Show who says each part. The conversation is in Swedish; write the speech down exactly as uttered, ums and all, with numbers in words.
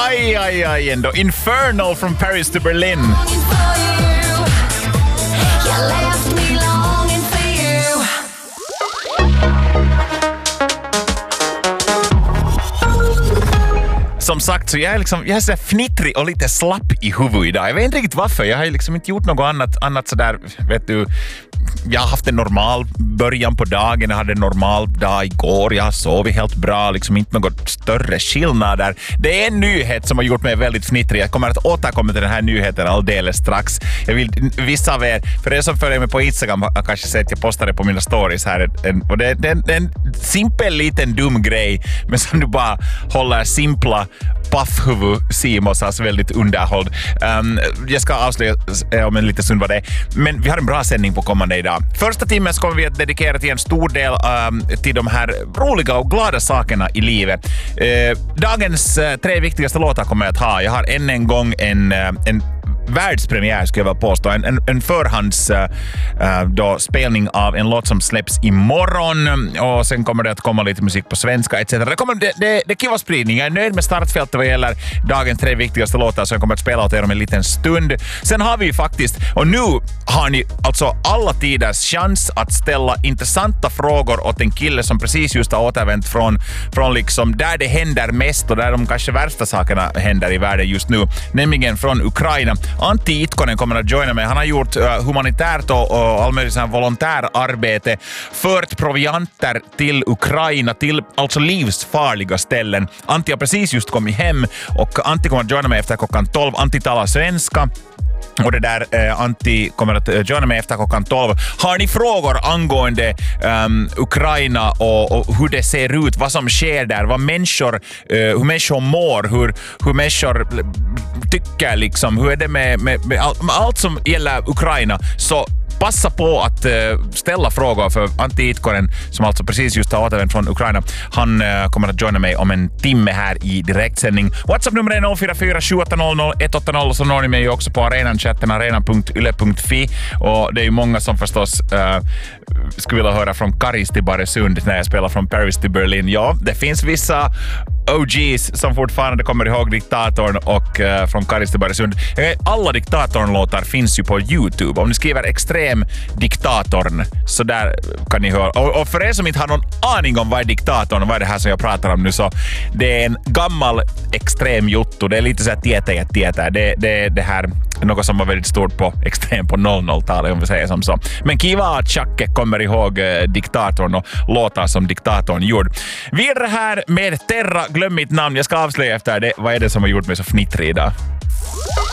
Speaker 1: Aj, aj, aj ändå. Infernal from Paris to Berlin. Som sagt så jag är liksom jag är så fnittrig och lite slapp i huvudet idag. Jag vet inte riktigt varför. Jag har liksom inte gjort något annat annat så där, vet du. Jag har haft en normal början på dagen. Jag hade en normal dag igår. Jag har sovit helt bra. Liksom inte något större skillnad där. Det är en nyhet som har gjort mig väldigt fnittrig. Jag kommer att återkomma till den här nyheten alldeles strax. Jag vill vissa av er, för er som följer mig på Instagram har kanske sett att jag postade på mina stories här. En, och det, det, det är en simpel liten dum grej, men som du bara håller simpla paffhuvud Simos, alltså väldigt underhåll. Um, jag ska avslöja om en liten stund vad det är. Men vi har en bra sändning på kommande idag. Första timmen så kommer vi att dedikera till en stor del um, till de här roliga och glada sakerna i livet. Uh, dagens uh, tre viktigaste låtar kommer jag att ha. Jag har än en gång en, uh, en världspremiär ska jag väl påstå. En, en, en förhands uh, då, spelning av en låt som släpps imorgon och sen kommer det att komma lite musik på svenska et cetera. Det kommer det, det, det kiva spridning. Jag är nöjd med startfältet vad gäller dagens tre viktigaste låtar som jag kommer att spela åt er om en liten stund. Sen har vi faktiskt, och nu har ni alltså alla tiders chans att ställa intressanta frågor åt en kille som precis just har återvänt från, från liksom där det händer mest och där de kanske värsta sakerna händer i världen just nu, nämligen från Ukraina. Antti Itkonen kommer att joina mig. Han har gjort uh, humanitärt och, och allmänligt volontärarbete, fört provianter till Ukraina, till alltså livsfarliga ställen. Antti har precis just kommit hem och Antti kommer att joina mig efter klockan tolv. Antti talar svenska. Och det där, eh, Antti kommer att eh, joina mig efter klockan tolv. Har ni frågor angående um, Ukraina och, och hur det ser ut, vad som sker där, vad människor, eh, hur människor mår, hur, hur människor tycker liksom, hur är det med, med, med, all, med allt som gäller Ukraina, så passa på att uh, ställa frågor för Antti Itkonen som alltså precis just har återvänt från Ukraina. Han uh, kommer att joina mig om en timme här i direktsändning. WhatsApp-nummer är noll fyra fyra sju åtta noll noll ett åtta noll och så når ni mig också på arenan-chatten arena punkt yle punkt fi och det är ju många som förstås uh, skulle vilja höra från Karis till Baresund när jag spelar från Paris till Berlin. Ja, det finns vissa O Gs som fortfarande kommer ihåg Diktatorn och uh, från Karis till Baresund. Alla Diktatorn-låtar finns ju på YouTube. Om ni skriver extrem Diktatorn så där kan ni höra. Och, och för er som inte har någon aning om vad är Diktatorn och vad är det här som jag pratar om nu, så det är en gammal extrem jotto. Det är lite så här tietä tietä. Det, det, det här något som var väldigt stort på extrem på noll noll-talet om vi säger som så. Men kiva att Tjacke kommer ihåg eh, Diktatorn och låtar som Diktatorn gjorde. Vidare här med Terra, glöm mitt namn. Jag ska avslöja efter det. Vad är det som har gjort mig så fnittrig idag?